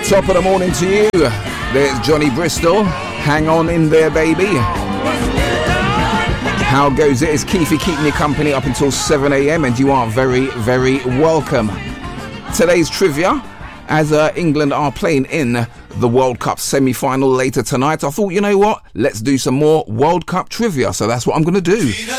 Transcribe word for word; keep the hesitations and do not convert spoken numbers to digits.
Top of the morning to you. There's Johnny Bristol. Hang on in there, baby. How goes it? It's Keithy keeping you company up until seven a.m. and you are very, very welcome. Today's trivia, as uh, England are playing in the World Cup semi-final later tonight, I thought, you know what? Let's do some more World Cup trivia. So that's what I'm going to do.